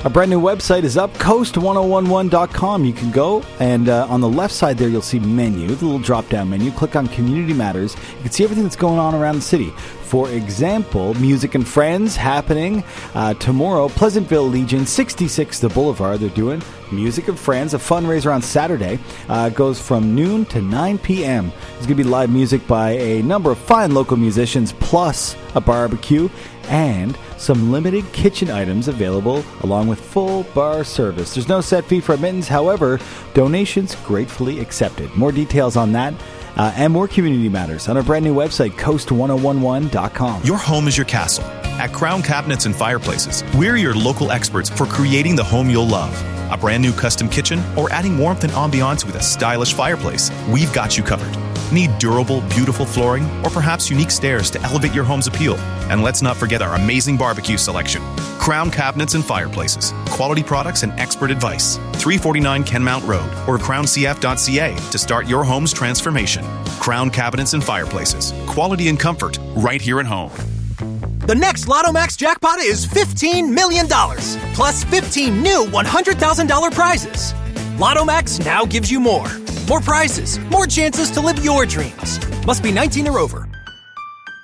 Our brand new website is up, coast1011.com. You can go, and on the left side there, you'll see menu, the little drop-down menu. Click on Community Matters. You can see everything that's going on around the city. For example, Music and Friends happening tomorrow. Pleasantville Legion, 66 The Boulevard. They're doing Music and Friends, a fundraiser on Saturday. Goes from noon to 9 p.m. There's going to be live music by a number of fine local musicians, plus a barbecue and some limited kitchen items available along with full bar service. There's no set fee for admittance. However, donations gratefully accepted. More details on that and more Community Matters on our brand new website, coast1011.com. Your home is your castle. At Crown Cabinets and Fireplaces, we're your local experts for creating the home you'll love. A brand new custom kitchen or adding warmth and ambiance with a stylish fireplace, we've got you covered. Need durable, beautiful flooring or perhaps unique stairs to elevate your home's appeal? And let's not forget our amazing barbecue selection. Crown Cabinets and Fireplaces. Quality products and expert advice. 349 Kenmount Road or crowncf.ca to start your home's transformation. Crown Cabinets and Fireplaces. Quality and comfort right here at home. The next Lotto Max jackpot is $15 million, plus 15 new $100,000 prizes. Lotto Max now gives you more. More prizes, more chances to live your dreams. Must be 19 or over.